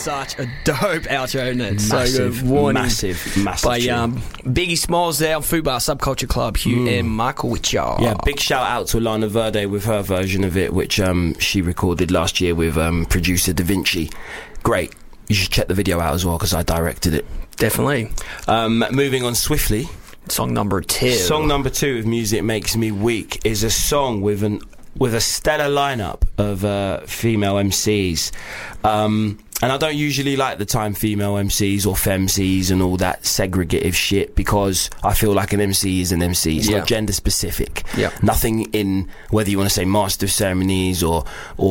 such a dope outro, isn't it? So Massive, good. Warning massive by tune. Biggie Smalls there on Fubar Subculture Club, Hugh M. Markowitz. Yeah, big shout out to Lana Verde with her version of it, which she recorded last year with producer Da Vinci. Great. You should check the video out as well because I directed it. Definitely. Moving on swiftly. Song number 2. Song number 2 of Music Makes Me Weak is a song with a stellar lineup of female MCs. And I don't usually like the time female MCs or femcs and all that segregative shit because I feel like an MC is an MC. It's not gender specific. Yeah. Nothing in whether you want to say master of ceremonies or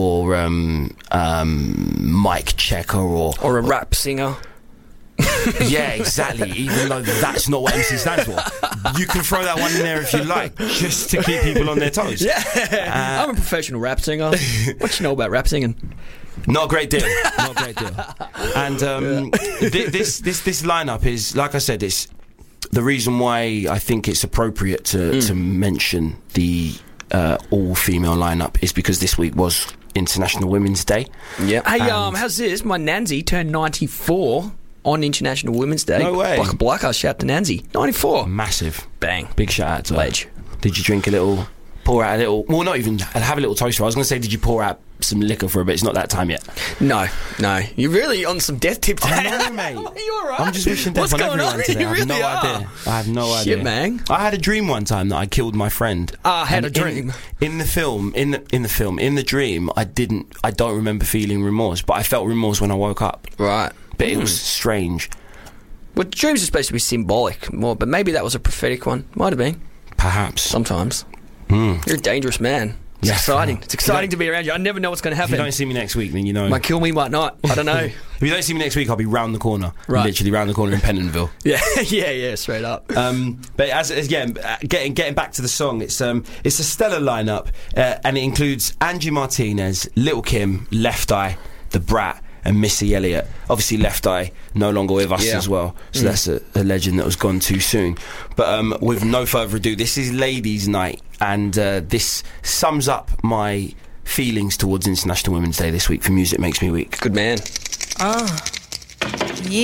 mic checker or a rap singer. Yeah, exactly. Even though that's not what MC stands for, you can throw that one in there if you like, just to keep people on their toes. Yeah, I'm a professional rap singer. What you know about rap singing? Not a great deal. Not a great deal. And this lineup is, like I said, it's the reason why I think it's appropriate to mention the all-female lineup is because this week was International Women's Day. Yeah. Hey, how's this? My Nancy turned 94 on International Women's Day. No way. Blacka, shout to Nancy. 94. Massive. Bang. Big shout out to Ledge. her. Did you drink a little? Pour out a little? Well, not even have a little toaster. I was going to say, did you pour out some liquor for a bit? It's not that time yet. No. You're really on some death tip today. I know, mate. Are you alright? I'm just wishing death on everyone today. You really I have no idea. Shit, man. I had a dream one time that I killed my friend. I had a dream. In the dream, I don't remember feeling remorse, but I felt remorse when I woke up. Right. But it was strange. Well, dreams are supposed to be symbolic more, but maybe that was a prophetic one. Might have been. Perhaps. Sometimes. You're a dangerous man. It's exciting. It's exciting to be around you. I never know what's going to happen. If you don't see me next week, then you know. Might kill me, might not. I don't know. If you don't see me next week, I'll be round the corner. Right. Literally round the corner in Pentonville. yeah, straight up. But getting back to the song, it's a stellar lineup, and it includes Angie Martinez, Lil' Kim, Left Eye, The Brat, and Missy Elliott. Obviously Left Eye no longer with us as well, so that's a legend that was gone too soon. But with no further ado, this is Ladies' Night, and this sums up my feelings towards International Women's Day this week for Music Makes Me Weak. Good man. Yeah.